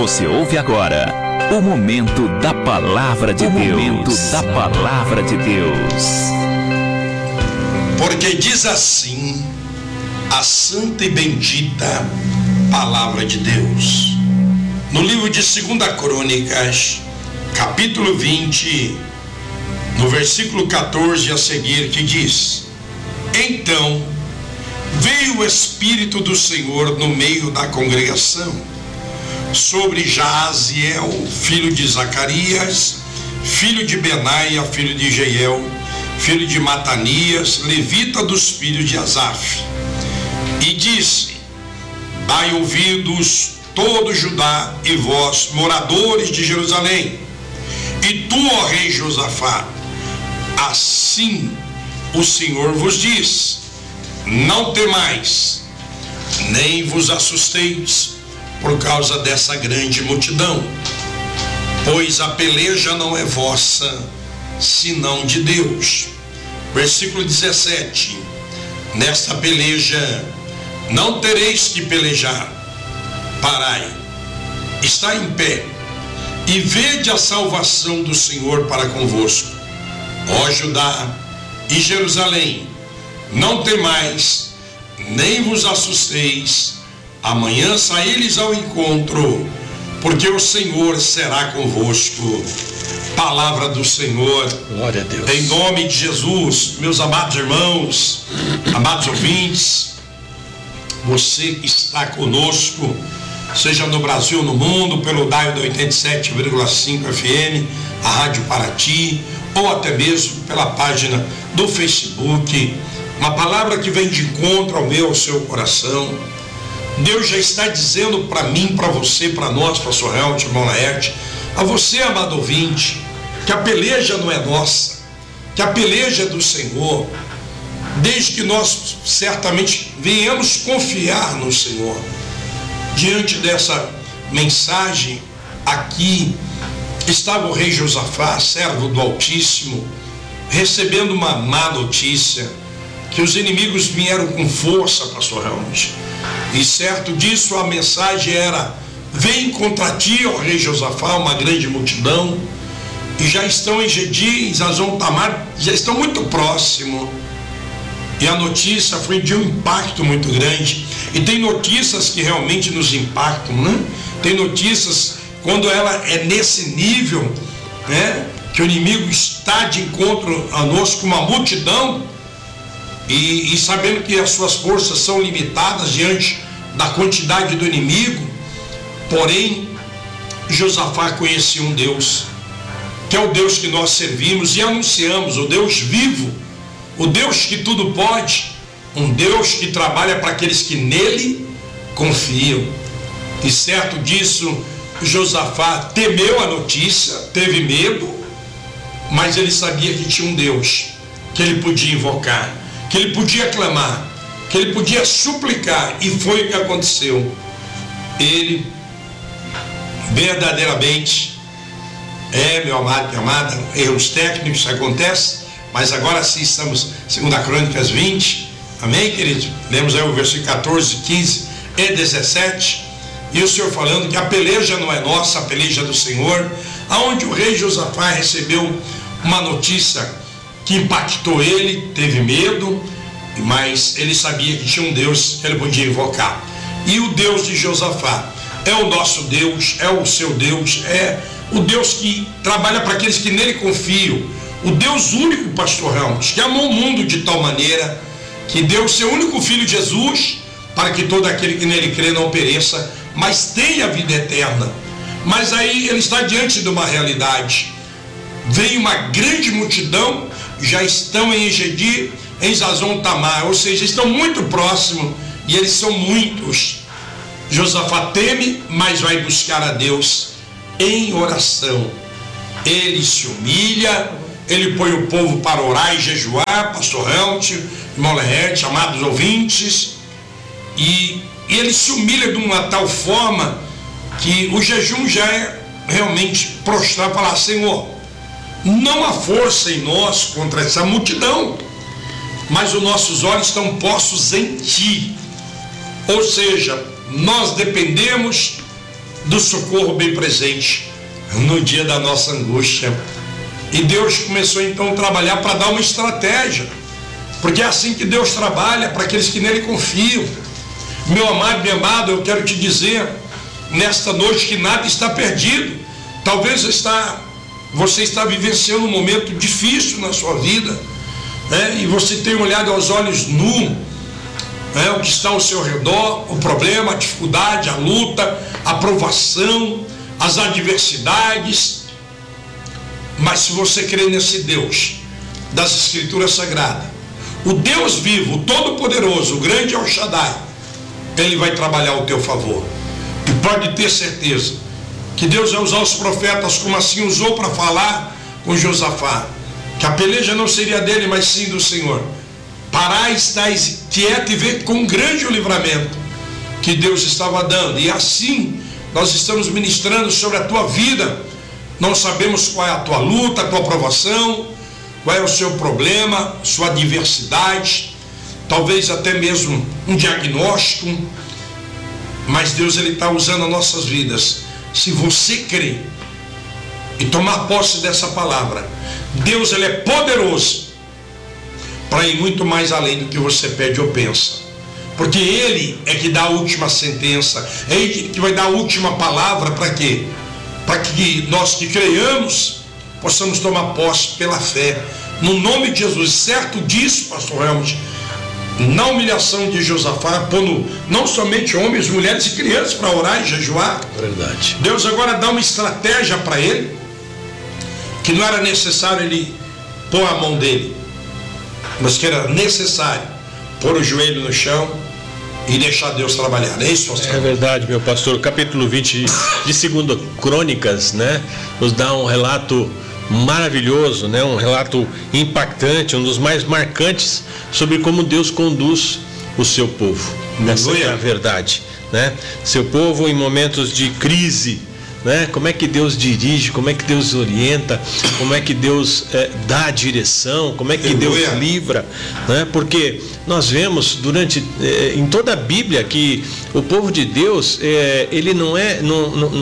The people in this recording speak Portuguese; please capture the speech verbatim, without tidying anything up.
Você ouve agora o Momento da Palavra de Deus. O Momento da Palavra de Deus. Porque diz assim a santa e bendita Palavra de Deus. No livro de Segunda Crônicas, capítulo vinte, no versículo quatorze a seguir, que diz: Então veio o Espírito do Senhor no meio da congregação sobre Jaaziel, filho de Zacarias, filho de Benaia, filho de Jeiel, filho de Matanias, levita dos filhos de Asaf. E disse: Dai ouvidos todo Judá e vós, moradores de Jerusalém, e tu, ó rei Josafá, assim o Senhor vos diz: não temais, nem vos assusteis por causa dessa grande multidão, pois a peleja não é vossa, senão de Deus. Versículo dezessete: Nesta peleja não tereis que pelejar. Parai, está em pé, e vede a salvação do Senhor para convosco. Ó Judá e Jerusalém, não temais, nem vos assusteis. Amanhã saí-lhes ao encontro, porque o Senhor será convosco. Palavra do Senhor. Glória a Deus. Em nome de Jesus, meus amados irmãos, amados ouvintes, você que está conosco, seja no Brasil ou no mundo, pelo Dial da oitenta e sete vírgula cinco F M, a Rádio Paraty, ou até mesmo pela página do Facebook, uma palavra que vem de encontro ao meu, ao seu coração. Deus já está dizendo para mim, para você, para nós, pastor Helmut, irmão Laerte, a você, amado ouvinte, que a peleja não é nossa, que a peleja é do Senhor, desde que nós certamente venhamos confiar no Senhor. Diante dessa mensagem, aqui estava o rei Josafá, servo do Altíssimo, recebendo uma má notícia, que os inimigos vieram com força, pastor Helmut. E certo disso, a mensagem era: vem contra ti, ó rei Josafá, uma grande multidão, e já estão em Gedi, em Zazon Tamar, já estão muito próximo. E a notícia foi de um impacto muito grande. E tem notícias que realmente nos impactam, né? Tem notícias quando ela é nesse nível, né? Que o inimigo está de encontro a nós com uma multidão, e, e sabendo que as suas forças são limitadas diante da quantidade do inimigo. Porém, Josafá conhecia um Deus, que é o Deus que nós servimos e anunciamos, o Deus vivo, o Deus que tudo pode, um Deus que trabalha para aqueles que nele confiam. E certo disso, Josafá temeu a notícia, teve medo, mas ele sabia que tinha um Deus que ele podia invocar, que ele podia clamar, que ele podia suplicar, e foi o que aconteceu. Ele verdadeiramente, é, meu amado, minha amada, erros técnicos acontecem, mas agora sim estamos em Segunda Crônicas vinte, amém, querido? Lemos aí o versículo quatorze, quinze e dezessete, e o Senhor falando que a peleja não é nossa, a peleja é do Senhor, aonde o rei Josafá recebeu uma notícia que impactou ele, teve medo, mas ele sabia que tinha um Deus que ele podia invocar. E o Deus de Josafá é o nosso Deus, é o seu Deus, é o Deus que trabalha para aqueles que nele confiam. O Deus único, pastor Helmut, que amou o mundo de tal maneira que deu o seu único filho Jesus, para que todo aquele que nele crê não pereça, mas tenha a vida eterna. Mas aí ele está diante de uma realidade. Vem uma grande multidão, já estão em Engedi, em Zazon Tamar, ou seja, estão muito próximos, e eles são muitos. Josafá teme, mas vai buscar a Deus em oração. Ele se humilha, ele põe o povo para orar e jejuar, pastor Helmut, irmão Laerte, amados ouvintes, e, e ele se humilha de uma tal forma que o jejum já é realmente prostrar, falar: Senhor, não há força em nós contra essa multidão, mas os nossos olhos estão postos em ti. Ou seja, nós dependemos do socorro bem presente no dia da nossa angústia. E Deus começou então a trabalhar para dar uma estratégia, porque é assim que Deus trabalha para aqueles que nele confiam. Meu amado, minha amada, eu quero te dizer nesta noite que nada está perdido. Talvez está, você está vivenciando um momento difícil na sua vida, né? E você tem olhado aos olhos nus, né, o que está ao seu redor, o problema, a dificuldade, a luta, a provação, as adversidades. Mas se você crê nesse Deus das Escrituras Sagradas, o Deus vivo, o Todo-Poderoso, o grande El Shaddai, Ele vai trabalhar ao teu favor. E pode ter certeza que Deus vai usar os profetas como assim usou para falar com Josafá, que a peleja não seria dele, mas sim do Senhor. Parai, estais quieto e vê com grande o livramento que Deus estava dando. E assim nós estamos ministrando sobre a tua vida. Não sabemos qual é a tua luta, a tua provação, qual é o seu problema, sua adversidade, talvez até mesmo um diagnóstico, mas Deus ele está usando as nossas vidas. Se você crer e tomar posse dessa palavra, Deus ele é poderoso para ir muito mais além do que você pede ou pensa, porque Ele é que dá a última sentença, é Ele que vai dar a última palavra. Para quê? Para que nós que creiamos possamos tomar posse pela fé, no nome de Jesus. Certo disso, pastor Helmut, na humilhação de Josafá, pondo não somente homens, mulheres e crianças para orar e jejuar. Verdade. Deus agora dá uma estratégia para ele, que não era necessário ele pôr a mão dele, mas que era necessário pôr o joelho no chão e deixar Deus trabalhar. É isso, pastor? É verdade, meu pastor. O capítulo vinte de segunda Crônicas, né, nos dá um relato maravilhoso, né, um relato impactante, um dos mais marcantes sobre como Deus conduz o seu povo. Essa é a verdade, né? Seu povo em momentos de crise, né? Como é que Deus dirige, como é que Deus orienta, como é que Deus é, dá a direção, como é que Deus livra, né? Porque nós vemos durante é, em toda a Bíblia que o povo de Deus é, ele não é não, não